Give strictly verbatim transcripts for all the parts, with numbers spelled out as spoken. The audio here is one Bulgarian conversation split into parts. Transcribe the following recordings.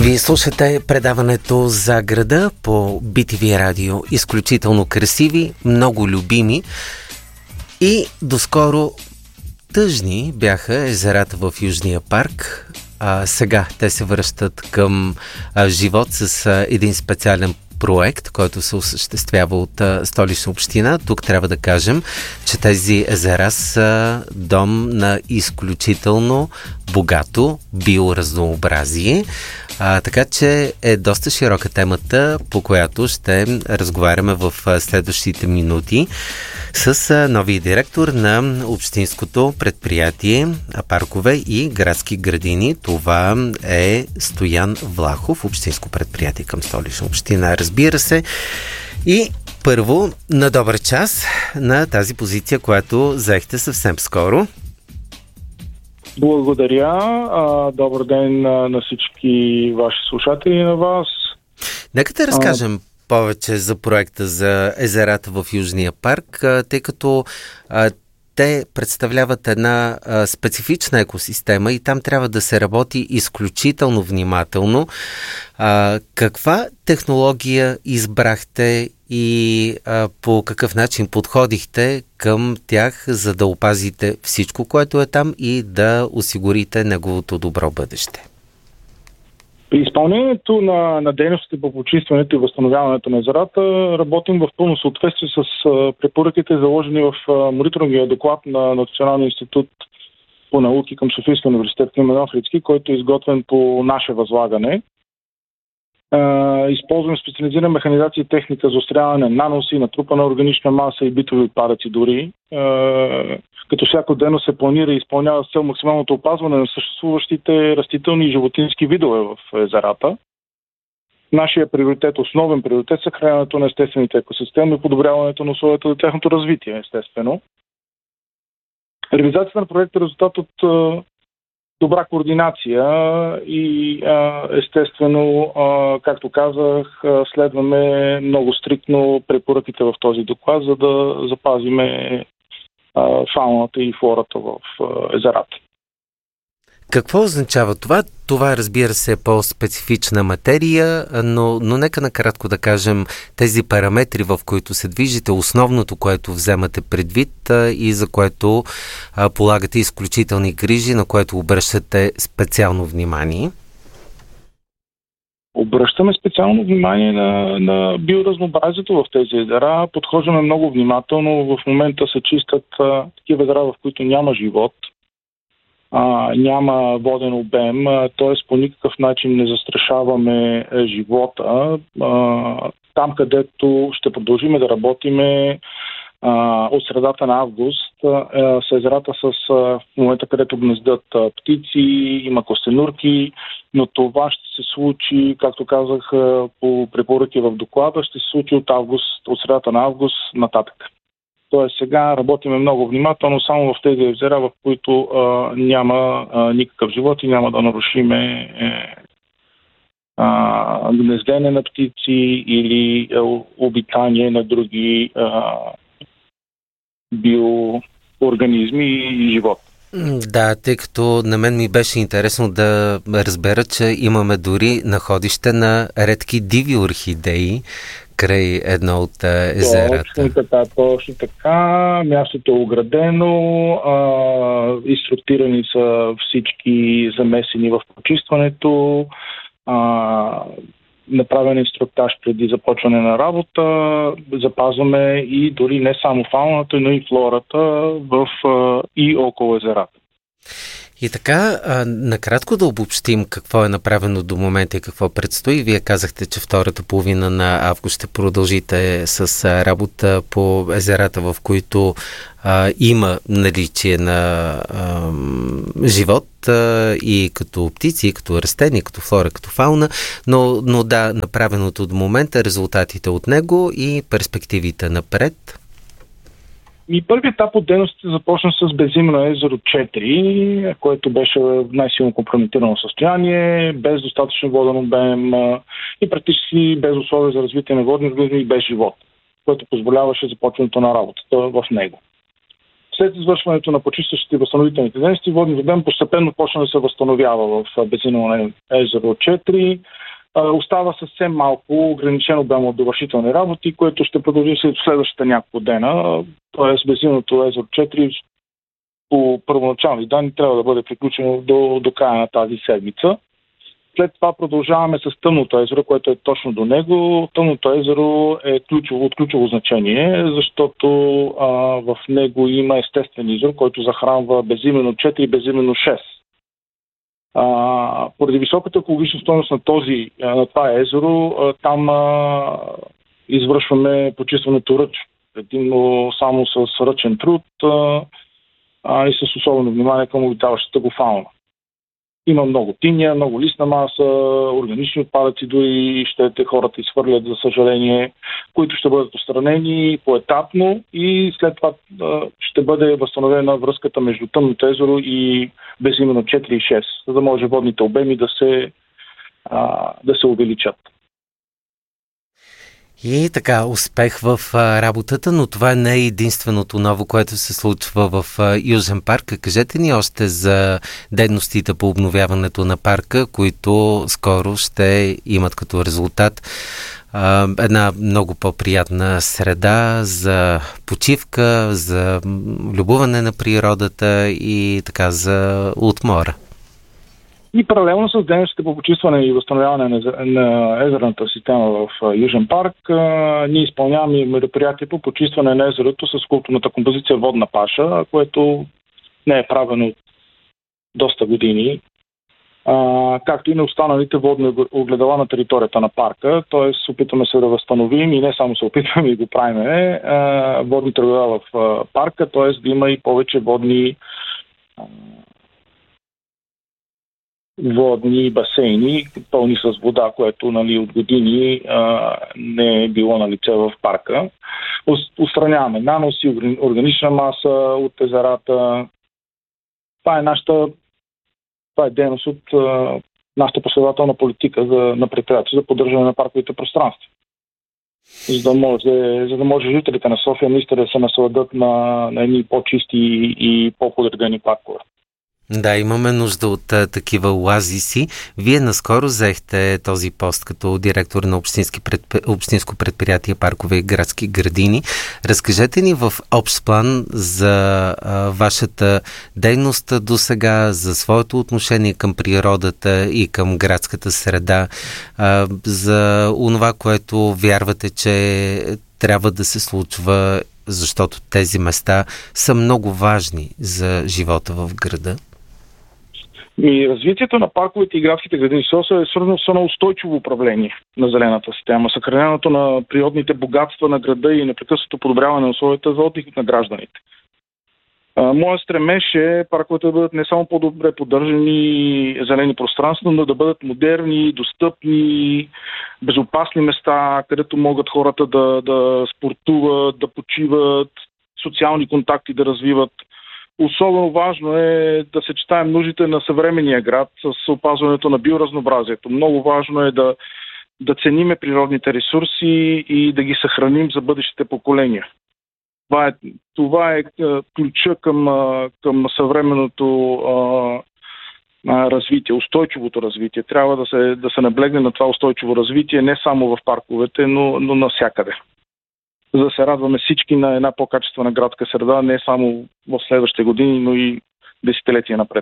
Вие слушате предаването за града по Би Ти Ви радио. Изключително красиви, много любими и доскоро тъжни бяха езерата в Южния парк. А сега те се връщат към а, живот с а, един специален проект, който се осъществява от а, Столична община. Тук трябва да кажем, че тези езера са дом на изключително богато биоразнообразие. А, така че е доста широка темата, по която ще разговаряме в следващите минути с новия директор на общинското предприятие паркове и градски градини. Това е Стоян Влахов, общинско предприятие към Столична община, разбира се. И първо, на добър час на тази позиция, която заехте съвсем скоро. Благодаря. Добър ден на всички ваши слушатели и на вас. Нека да разкажем а... повече за проекта за езерата в Южния парк, тъй като а, те представляват една а, специфична екосистема и там трябва да се работи изключително внимателно. А, каква технология избрахте и а, по какъв начин подходихте към тях, за да опазите всичко, което е там и да осигурите неговото добро бъдеще? При изпълнението на, на дейностите по почистването и възстановяването на езерата работим в пълно съответствие с а, препоръките, заложени в а, мониторинговия доклад на Националния институт по науки към Софийския университет Климент Охридски, който е изготвен по наше възлагане. Uh, използваме специализирана механизация и техника за отстраняване на наноси, натрупана органична маса и битови отпадъци дори. Uh, като всяко ден се планира и изпълнява с цел максималното опазване на съществуващите растителни и животински видове в езерата. Нашия приоритет, основен приоритет, е съхраняването на естествените екосистеми и подобряването на условията за тяхното развитие, естествено. Реализацията на проекта е резултат от uh, добра координация и естествено, както казах, следваме много стриктно препоръките в този доклад, за да запазиме фауната и флората в езерата. Какво означава това? Това, разбира се, е по-специфична материя, но, но нека накратко да кажем тези параметри, в които се движите, основното, което вземате предвид и за което а, полагате изключителни грижи, на което обръщате специално внимание. Обръщаме специално внимание на, на биоразнообразието в тези езера. Подхождаме много внимателно. В момента се чистят а, такива езера, в които няма живот. А, няма воден обем, т.е. по никакъв начин не застрашаваме е, живота. А, там, където ще продължиме да работиме а, от средата на август, а, с езерата с а, в момента, където гнездят а, птици, има костенурки, но това ще се случи, както казах, а, по препоръки в доклада, ще се случи от август, от средата на август нататък. Тоест сега работиме много внимателно само в тези езера, в които а, няма а, никакъв живот и няма да нарушиме е, а, гнездене на птици или е, обитание на други а, биоорганизми и живот. Да, тъй като на мен ми беше интересно да разбера, че имаме дори находище на редки диви орхидеи край едно от езерата. Точно така, точно така. Мястото е оградено, а, инструктирани са всички замесени в почистването, а, направен инструктаж преди започване на работа, запазваме и дори не само фауната, но и флората в а, и около езерата. И така, а, накратко да обобщим какво е направено до момента и какво предстои. Вие казахте, че втората половина на август ще продължите с а, работа по езерата, в които а, има наличие на а, живот а, и като птици, и като растения, като флора, като фауна, но, но да, направеното до момента, резултатите от него и перспективите напред. И първият етап от дейностите започна с безземно езеро четири, което беше в най-силно компрометирано състояние, без достатъчно воден обем и практически без условия за развитие на водни организми и без живот, което позволяваше започването на работата в него. След извършването на почистващите и възстановителните дейности, водният обем постепенно почна да се възстановява в Безиново езеро четири. Остава съвсем малко ограничен обем от довършителни работи, което ще продължи след следващите няколко дена. Тоест Безиновото езеро четири по първоначални данни трябва да бъде приключено до, до края на тази седмица. След това продължаваме с Тъмното езеро, което е точно до него. Тъмното езеро е ключово, от ключово значение, защото а, в него има естествен извор, който захранва безименно четири и безименно шест. А, поради високата екологична стойност на, този, на това езеро, а, там а, извършваме почистването ръчно. Предимно само с ръчен труд а, а, и с особено внимание към обитаващата го фауна. Има много тиня, много листна маса, органични отпадъци, дори ще хората изхвърлят, за съжаление, които ще бъдат отстранени поетапно и след това ще бъде възстановена връзката между Тъмното езеро и безименно четири и шест, за да може водните обеми да се, да се увеличат. И така, успех в а, работата, но това не е единственото ново, което се случва в а, Южен парк. Кажете ни още за дейностите по обновяването на парка, които скоро ще имат като резултат а, една много по-приятна среда за почивка, за любуване на природата и така за отмора. И паралелно с дейностите по почистване и възстановяване на езерната система в Южен парк, ние изпълняваме мероприятие по почистване на езерото с културната композиция Водна паша, което не е правено от доста години, както и на останалите водни огледала на територията на парка. Т.е. опитваме се да възстановим и не само се опитваме и го правиме водните огледала в парка, т.е. да има и повече водни водни басейни, пълни с вода, което, нали, от години а, не е било на лице в парка. Устраняваме наноси, органична маса от езерата. Това е нашата това е дейност от а, нашата последователна политика за, на предприятие за поддържане на парковите пространства. За да може, за да може жителите на София наистина да се насладят на, на едни по-чисти и по-подредени паркове. Да, имаме нужда от а, такива оазиси. Вие наскоро взехте този пост като директор на общински предп... общинско предприятие паркове и градски градини. Разкажете ни в общ план за а, вашата дейност до сега, за своето отношение към природата и към градската среда, а, за онова, което вярвате, че трябва да се случва, защото тези места са много важни за живота в града. И развитието на парковете и градските градини е свързано с едно устойчиво управление на зелената система, съхраняването на природните богатства на града и непрекъснато подобряване на условията за отдих на гражданите. Моя стремеж е парковете да бъдат не само по-добре поддържани зелени пространства, но да бъдат модерни, достъпни, безопасни места, където могат хората да, да спортуват, да почиват, социални контакти да развиват. Особено важно е да съчетаем нуждите на съвременния град с опазването на биоразнообразието. Много важно е да, да цениме природните ресурси и да ги съхраним за бъдещите поколения. Това е, това е ключа към, към съвременното а, развитие, устойчивото развитие. Трябва да се, да се наблегне на това устойчиво развитие не само в парковете, но, но навсякъде. За да се радваме всички на една по-качествена градска среда, не само в следващите години, но и десетилетия напред.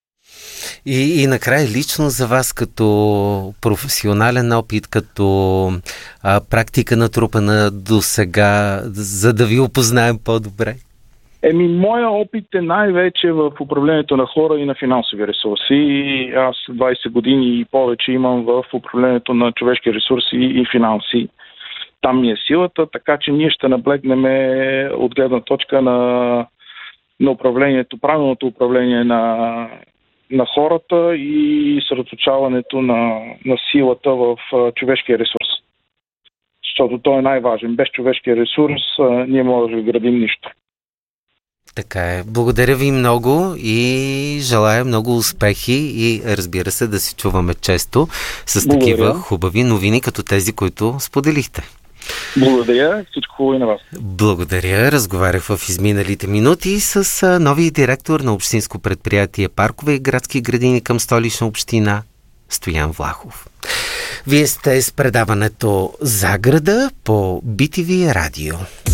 И, и накрая лично за вас като професионален опит, като а, практика натрупана до сега, за да ви опознаем по-добре? Еми, моя опит е най-вече в управлението на хора и на финансови ресурси. Аз двайсет години и повече имам в управлението на човешки ресурси и финанси. Там ми е силата, така че ние ще наблегнем от гледна точка на, на управлението, правилното управление на, на хората и съсредоточаването на, на силата в човешкия ресурс. Защото той е най-важен. Без човешкия ресурс ние можем да градим нищо. Така е. Благодаря ви много и желая много успехи и, разбира се, да се чуваме често с такива Благодаря. Хубави новини, като тези, които споделихте. Благодаря, всичко хубаво и на вас. Благодаря. Разговарях в изминалите минути с новия директор на общинско предприятие Паркове и градски градини към Столична община Стоян Влахов. Вие сте с предаването За града по Би Ти Ви радио.